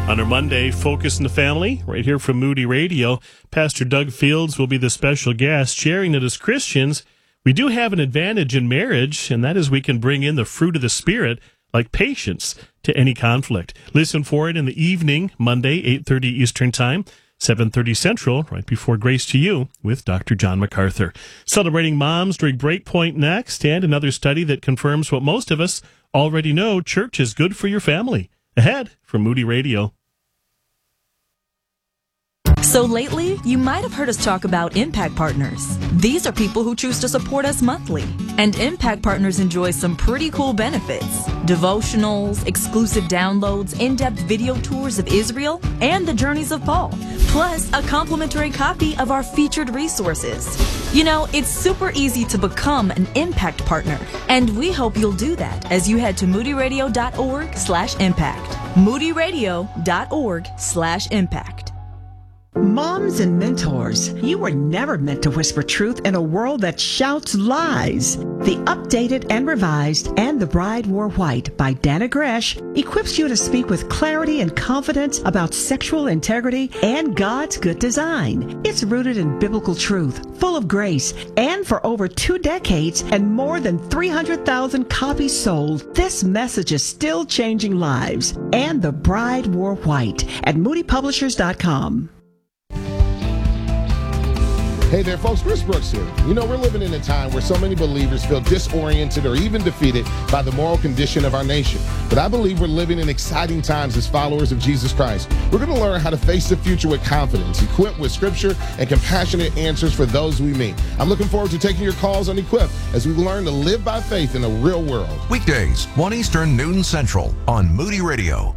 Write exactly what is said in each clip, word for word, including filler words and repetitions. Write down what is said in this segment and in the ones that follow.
On our Monday, Focus in the Family, right here from Moody Radio, Pastor Doug Fields will be the special guest, sharing that as Christians, we do have an advantage in marriage, and that is we can bring in the fruit of the Spirit, like patience, to any conflict. Listen for it in the evening, Monday, eight thirty Eastern Time, seven thirty Central, right before Grace to You with Doctor John MacArthur. Celebrating moms during Breakpoint next, and another study that confirms what most of us already know: church is good for your family. Ahead from Moody Radio. So lately, you might have heard us talk about Impact Partners. These are people who choose to support us monthly. And Impact Partners enjoy some pretty cool benefits: devotionals, exclusive downloads, in-depth video tours of Israel, and the journeys of Paul. Plus, a complimentary copy of our featured resources. You know, it's super easy to become an Impact Partner. And we hope you'll do that as you head to moodyradio.org slash impact. moodyradio.org slash impact. Moms and mentors, you were never meant to whisper truth in a world that shouts lies. The updated and revised And the Bride Wore White by Dana Gresh equips you to speak with clarity and confidence about sexual integrity and God's good design. It's rooted in biblical truth, full of grace, and for over two decades and more than three hundred thousand copies sold, this message is still changing lives. And the Bride Wore White at moody publishers dot com. Hey there, folks. Chris Brooks here. You know, we're living in a time where so many believers feel disoriented or even defeated by the moral condition of our nation. But I believe we're living in exciting times as followers of Jesus Christ. We're going to learn how to face the future with confidence, equipped with scripture and compassionate answers for those we meet. I'm looking forward to taking your calls on Equip as we learn to live by faith in a real world. Weekdays, one Eastern, noon Central on Moody Radio.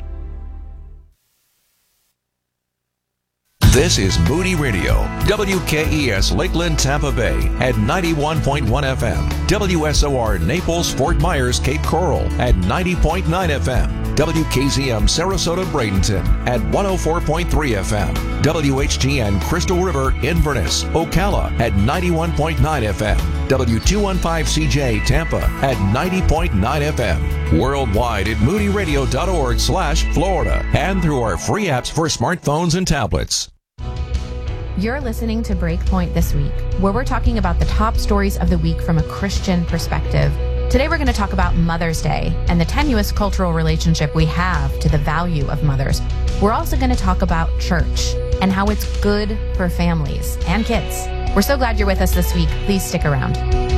This is Moody Radio, W K E S Lakeland, Tampa Bay at ninety-one point one F M, W S O R Naples, Fort Myers, Cape Coral at ninety point nine F M, W K Z M Sarasota, Bradenton at one oh four point three F M, W H G N Crystal River, Inverness, Ocala at ninety-one point nine F M, W two fifteen C J Tampa at ninety point nine F M, worldwide at moodyradio.org slash Florida, and through our free apps for smartphones and tablets. You're listening to Breakpoint This Week, where we're talking about the top stories of the week from a Christian perspective. Today we're going to talk about Mother's Day and the tenuous cultural relationship we have to the value of mothers. We're also going to talk about church and how it's good for families and kids. We're so glad you're with us this week. Please stick around.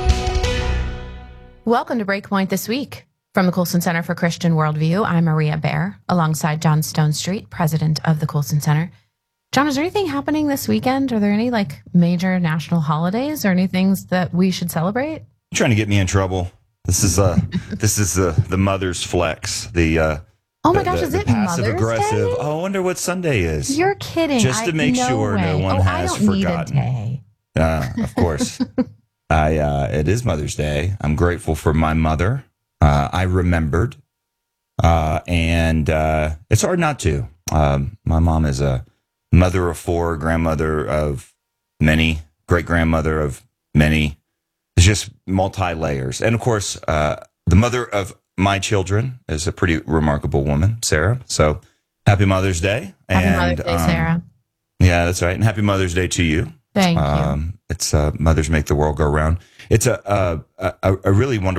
Welcome to Breakpoint This Week. From the Coulson Center for Christian Worldview, I'm Maria Baer, alongside John Stonestreet, president of the Coulson Center. John, is there anything happening this weekend? Are there any like major national holidays or any things that we should celebrate? You're trying to get me in trouble. This is uh this is the the mother's flex. The uh oh my the, gosh, the, is the it passive Mother's aggressive? Day? Oh, I wonder what Sunday is. You're kidding. Just to make I, no sure way. no one oh, has I don't forgotten. Need a day. Uh, of course. I uh it is Mother's Day. I'm grateful for my mother. Uh I remembered. Uh and uh it's hard not to. Um my mom is a mother of four, grandmother of many, great-grandmother of many. It's just multi-layers. And, of course, uh, the mother of my children is a pretty remarkable woman, Sarah. So, happy Mother's Day. Happy and, Mother's Day, um, Sarah. Yeah, that's right. And happy Mother's Day to you. Thank um, you. It's uh, Mothers Make the World Go Round. It's a, a, a, a really wonderful